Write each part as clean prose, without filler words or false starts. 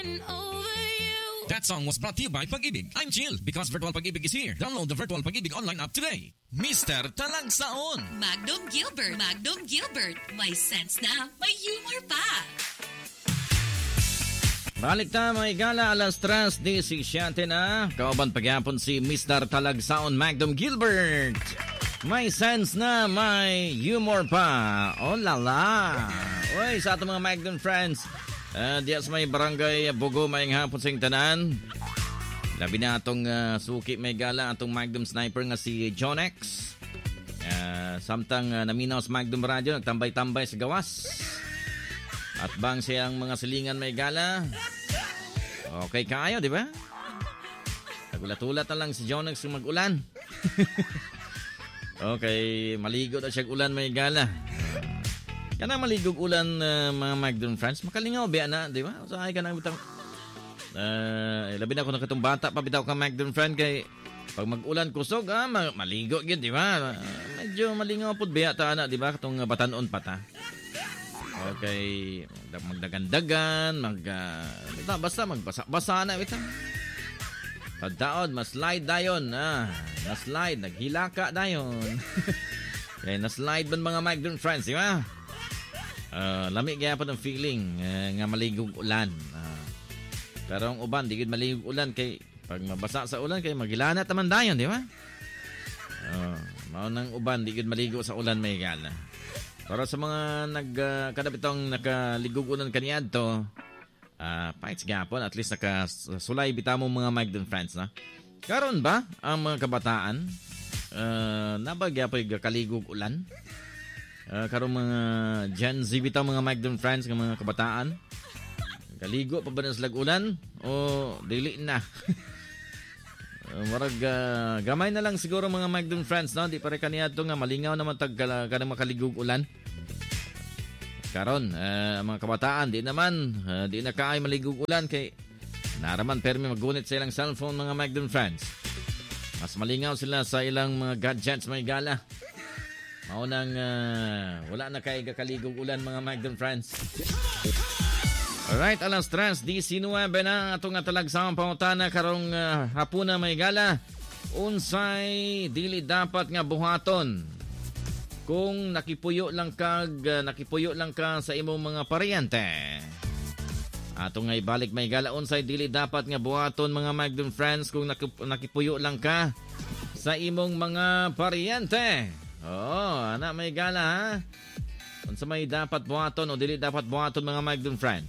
That song was brought to you by Pag-ibig. I'm chill because Virtual Pag-ibig is here. Download the Virtual Pag-ibig online app today. Mr. Talagsaon. Magnum Gilbert. May sense na, may humor pa. Balik na may gala alas 3:17 na. Kauban pagyapon si Mr. Talagsaon Magnum Gilbert. May sense na, may humor pa. Oh lala. Uy, sa ating mga Magnum friends. Diya sa may barangay Bugo, may hapon sing tanan. Labi na atong suki may gala, atong Magnum Sniper nga si John X. Samtang naminaw sa Magnum Radio, nagtambay-tambay sa gawas. At bang siyang mga silingan may gala. Okay kayo, di ba? Nagulat-ulat na lang si John X kung mag-ulan. Okay, maligo na siya ulan may gala. Kana maligog ulan mga Magnum friends, makalingaw biya na, di ba? So ay ka nang bitang labi na ko na katong bata pa bitaw ka Magnum friend kay pag mag-ulan kusog maligo gyud, di ba? Medyo malingaw pud biya ta ana, di ba? Katong batanon pa ta. Okay, magdagandagan, basta magbasa na bitaw. Pagdaod, mas-slide dayon, na-slide, naghilaka dayon. Okay, na-slide ba mga Magnum friends, di ba? Lamig kaya pa ng feeling nga maligog ulan. Pero ang uban, di gid maligog ulan kay pag mabasa sa ulan kay magilana taman dayon, di ba? Mao nang uban, di gid maligo sa ulan may gala. Pero sa mga kadapitong nakaligog ulan kaniadto, fights gapon, at least nakasulay bitamo mga Magnum friends na. Karon ba ang mga kabataan nabagya pa kaligog ulan? Karong mga Gen Z bitaw mga Magnum friends ng mga kabataan. Kaligo pa ba na slag ulan o dili na? Marag gamay na lang siguro mga Magnum friends, no? Di pare kaniya to nga malingaw naman kanang makaligog ulan. Karon mga kabataan di naman di na kaay maligog ulan kay naraman permi magunit sa ilang cellphone mga Magnum friends. Mas malingaw sila sa ilang mga gadgets may gala. Maunang wala na kay kaligog ulan mga Magnum friends. Alright, alas 3:19 na atong talagsamang pangutana karong hapuna may gala. Unsay dili dapat nga buhaton kung nakipuyo lang ka sa imong mga paryente? Atong nga ibalik may gala, unsay dili dapat nga buhaton mga Magnum friends kung nakipuyo lang ka sa imong mga paryente? Ana may gala ha. Unsa may dapat buhaton o dili dapat buhaton mga Magnum friends?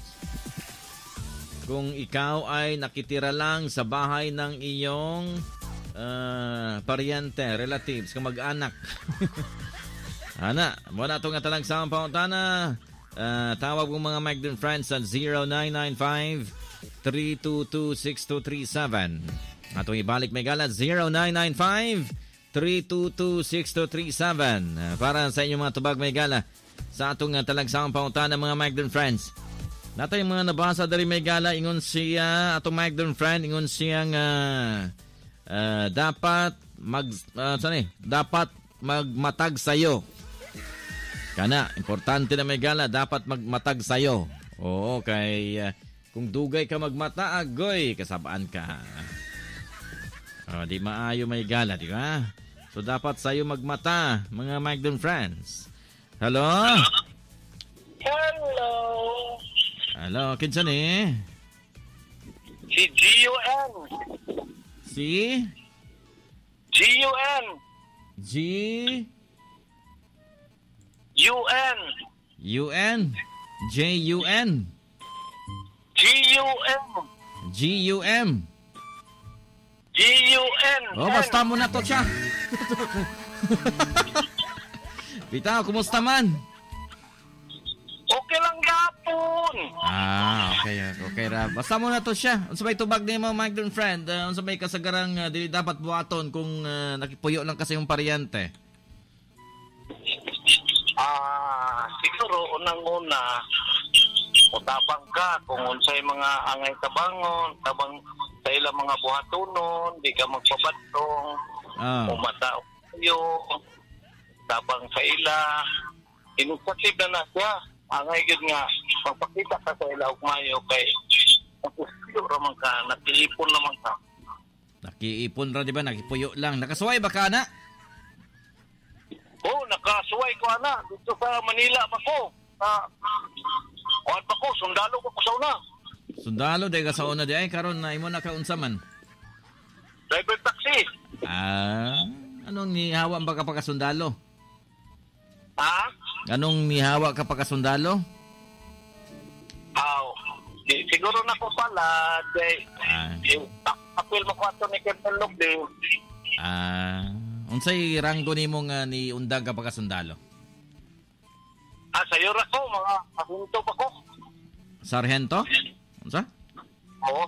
Kung ikaw ay nakitira lang sa bahay ng iyong paryente, relatives, kamag-anak. Ana, mo na itong talagsamang pangutana. Tawag mo mga Magnum friends sa 0995-322-6237. Atong ibalik may gala 0995-322-6237 para sa inyong mga tubag may gala sa atong talagsamang pangutana mga Magnum friends. Natay mga nabasa dari may gala ingon siya atong Magnum friend, ingon siya nga dapat magmatag sayo. Kana, importante na may gala, dapat magmatag sayo. Oo, kay kung dugay ka magmata, agoy, kasabaan ka. Di maayo may gala, di ba? So, dapat sayo magmata, mga Magnum friends. Hello? Hello? Hello, kinsa ni? Si G-U-N. Si? G-U-N. G? U-N. U-N? J-U-N? G-U-M. G-U-M? G-U-N. Basta mo na to siya. Bitaw, kumusta man? Okay lang gapon. Okay ra. Basta mo na to siya. Unsa may tubag ni mo, Magnum friend? Unsa may kasagarang dili dapat buhaton kung nakipuyo lang kasi yung paryente? Siguro unang-una utabang ka kung unsay mga angay tabangon, tabang sa ilang mga buhatonon, di ka magpabadtong, umata yo, tabang sa ila, inusatib na siya. Angay gud nga magpakita ka sa ila ug mayo kay Nakusiyo raman ka, nakiipon naman ka. Nakiipon ra, di ba? Nakipuyo lang. Nakasuway ba ka na? Oo, nakasuway ko ana. Dito sa Manila pa ko. Kuhan pa ko, sundalo ko sa una. Sundalo, di ka sa una di ay. Karon na imo na kaunsa man. Driver taxi. Anong nihawa ba ka pagkasundalo? Ha? Anong nihawa ka pagkasundalo? Siguro na ko pala, apil mo ko ato ni Captain Lugdi. Unsay ranggo nimo nga ni undang ka pagkasundalo? Sayo ra ko, mga asunto pa ko. Sargento? Unsa? Oo.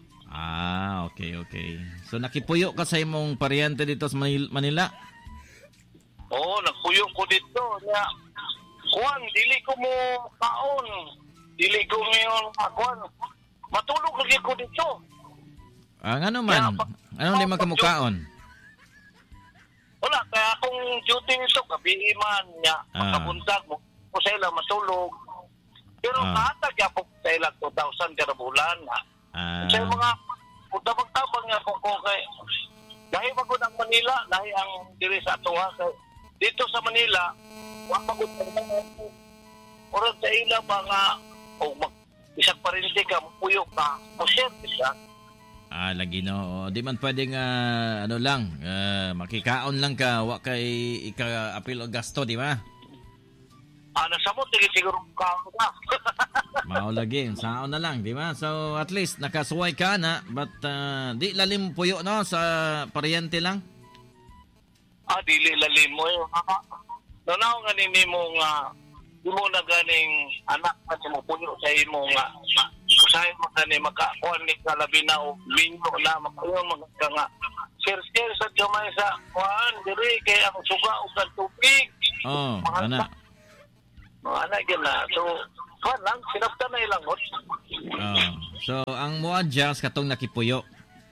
Okay. So nakipuyo ka sa imong paryente dito sa Manila? Oo, nagpuyo ko dito. Kuan, dili ko mo kaon. Dili ko mo yung kuan. Matulog lagi ko dito. Ano man? Anong di man kamukaon? Wala, kaya akong duty nito, gabi man niya. Makabuntag mo ko sa ila matulog. Pero kahatag ako sa ila 2,000 kada bulan. Sa mga tabang-tabang nga ko kay dahil magod ang Manila, dahil ang diri sa atuha dito sa Manila, wa magod oras sa ila ba nga isang parinti ka, puyo ka, musyet siya. Lagi no. Di man pwedeng makikaon lang ka, wa kay ika-apil o gasto, di ba? Nasamot, siguro kaon ka. Mao lagi, saon na lang, di ba? So at least nakasuway ka na, but di lalim puyo no sa paryente lang. Dili lalim mo yun. Nanaw nga nini mo nga di mo na ganing anak kasi mo puyo sa imo nga usahay mo gani makakuan ni kalabi na o linyo na makayon mga nga share sa gamay sa kuan diri kay ang suga ug ang tubig. Ana. Ana gina. So kuan lang sinapta na ilangot. So ang mo-adjust katong nakipuyo.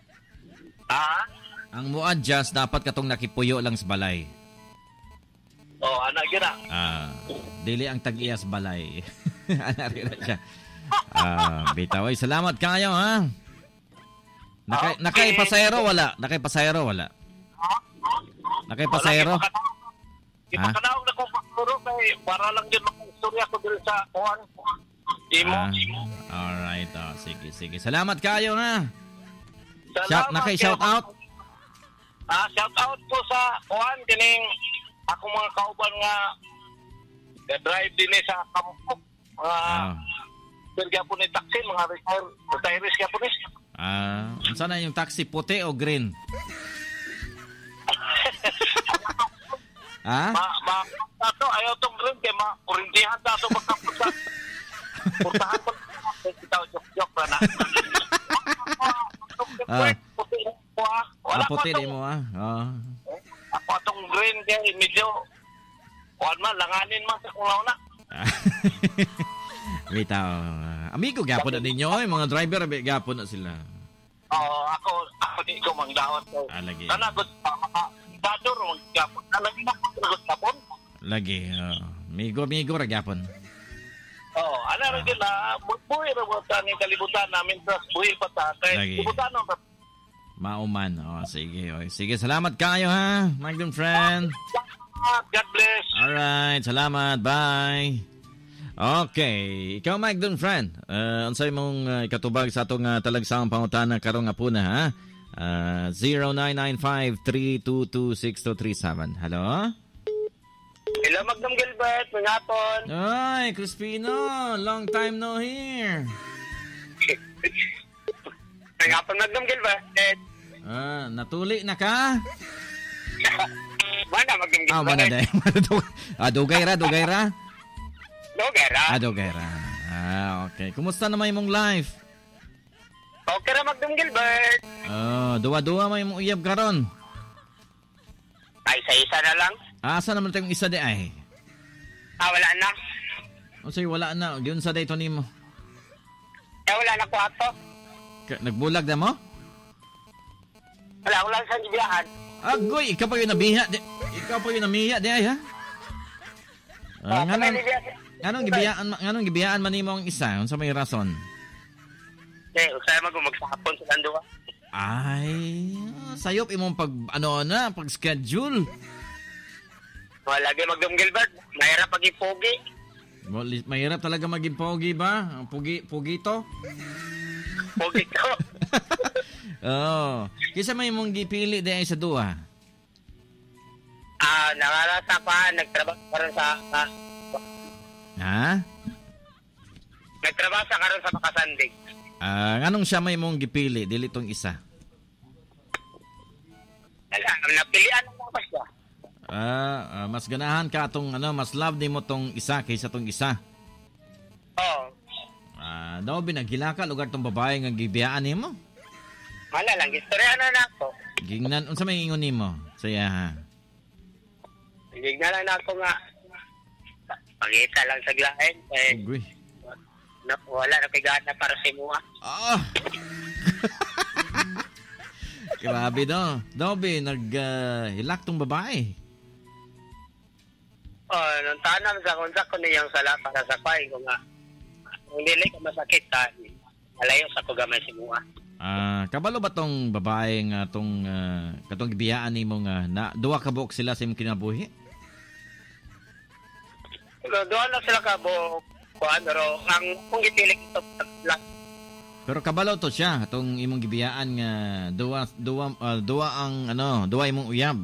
Ang mo-adjust dapat katong nakipuyo lang sa balay. Ana gina. Dili ang tag-iyas balay. Ana rin siya. Bitaw, salamat kayo ha. Nakay-pasayro wala? Nakay-pasayro wala? Nakay-pasayro? Ipakanawag na ko pagturo kay para lang yun makastorya ko dito sa kuhan. Imo. Alright. Sige. Salamat kayo ha. Nakay-shout out? Shout out po sa kuhan kining ako mga kauban nga drive din sa Kampok. Kaya po ni taxi, mga retirees kaya po ni. Saan na yung taxi, puti o green? Ayaw tong green kaya ma-orindihan tato magkapunta. Puntahan ko na joke na. Puti di mo Ako atong green kaya medyo langanin man sa kung launa. Bitaw. Amigo gapon na ninyo, mga driver gapon na sila. Ako di ko mangdawat ko. Lagi. Kanagot dador maggapon. Lagi na kanagot tapon. Lagi. Migo ra gapon. Ana ra gyud na buhi ra mo tani kalibutan namin sa buhi pa kay kalibutan no. Mauman. Sige, salamat kayo ha, my good friend. God bless. Alright, salamat. Bye. Okay, ikaw Mike Dun friend. Unsay mong ikatubag sa atong talagsaong pangutana karong hapuna ha? 0995-322-6237. Hello? Hello, Magdam Gilbert. Manapon. Ay, Crispino. Long time no hear. Manapon, Magdam Gilbert. Natuli na ka? Mana, Magdam Gilbert. Mana day. Dugay ra. Dugay ra. Okay. Kumusta naman imong life? Okay ra, Magdam Gilbert. Duwa-duwa may imong uyab karon. Ay, isa na lang. Asa naman tayong isa di ay? Wala na. Say wala na. Giun sa day to nimo? Wala na ko ato. Nagbulag na mo? Wala sa gibiyahan. Agoy, ikaw pa yung nabiha. Ikaw pa yung namiya di ay ha? Anong gibiyaan man nimo ang isa? Unsa may rason? Kaya usay magsapon silang duha. Ay, sayop imong pag schedule. Wala lagi Magdong Gilbert. Mahirap pag ipogi. Mahirap talaga maging pogi ba? Ang pogi to? Pogi ko. Oo. Kisa may mong gipili di ay sa duha? Nakalasa pa. Nagtrabaho karon sa... Ha? Nagtrabaho sa karon sa Makasandig. Anong siya may mong gipili? Dili tong isa. Napilian mo pa siya. Mas ganahan ka atong mas love ni mo tong isa kaysa tong isa. Oo. Daw binagila ka lugar tong babae nga gibiyaan nimo. Wala lang, istorya na nako. Gingnan unsa may ingon nimo? Saya ha. Gignan lang nako nga. Pangita lang sa glaen Uy. Wala na pigana para sa imuha. Grabe no. Daw hilak tong babae. Nung tanam sa kunsa ko niyang sala para sa pay ko nga. Kung dili ka masakit malayo sa kugamay sa imuha. Kabalo ba tong babae nga katong gibiyaan nimo nga na duha ka buok sila sa imong kinabuhi? Doon na sila ka buok pero ang kung gitilik ito pero kabalo to siya atong imong gibiyaan nga duwa ang duwa imong uyab.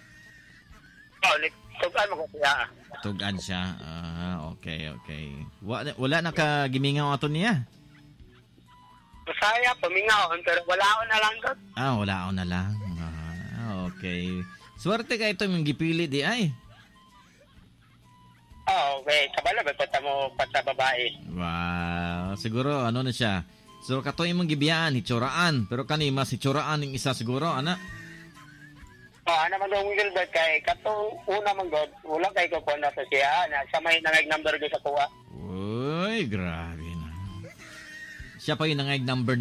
Tugan mo ko siya. Tugan siya. Okay. Wala na ka gimingaw ato niya. Masaya pamingaw pero wala ako na lang doon. Wala ako na lang. Okay. Swerte ka ito yung gipili di ay. Okay. Kabalo ba pata mo pata babae? Wow. Siguro na siya. So kato imong gibiyaan hitsuraan pero kani mas hitsuraan ning isa siguro ana. Ana man daw Gilbert kay katong una man god wala kay ko na sa siya na sa may nangay number ko sa kuha. Uy, grabe na. Siya pa yung nangayag number